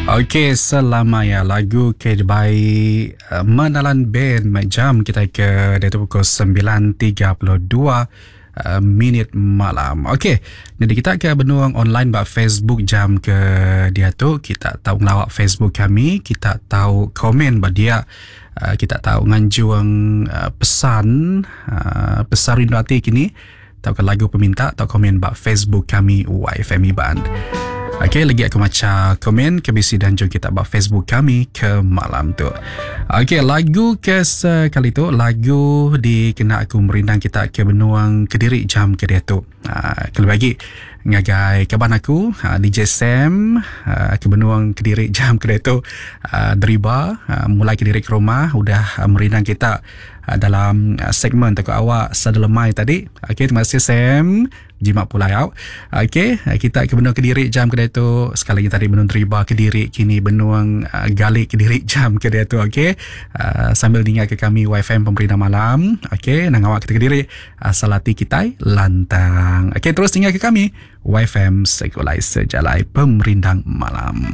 Okey, selamanya lagu terbaik menalan band jam kita ke dia tu pukul 9.32 minit malam. Okey, jadi kita ke benuang online bak Facebook jam ke dia tu. Kita tahu ngelawak Facebook kami, kita tahu komen bak dia. Kita tahu nganjuang pesan rindu hati kini. Tahu ke lagu peminta, tahu komen bak Facebook kami YFM Band. Okey, lagi aku macam komen ke bisi dan juga kita buat Facebook kami ke malam tu. Okey, lagu ke sekali tu, lagu dikena aku merindang kita ke benuang Kediri jam ke dia tu. Kalau bagi ngagai kaban aku DJ Sam ke benuang Kediri jam ke dia tu. Deriba mulai Kediri ke rumah udah merindang kita dalam segmen teko awak sedelemai tadi. Okey, terima kasih Sam. Jimat pula ya. Okey, kita ke benuang Kediri jam kedai tu. Sekali lagi tadi benuang Deriba Kediri, kini benuang Galik Kediri jam kedai tu. Okey, sambil dengar ke kami YFM Pemerintah Malam. Okey, nang awak kita Kediri salati kita lantang. Okey, terus dengar ke kami YFM Sekolai Sejalai Pemerintah Malam.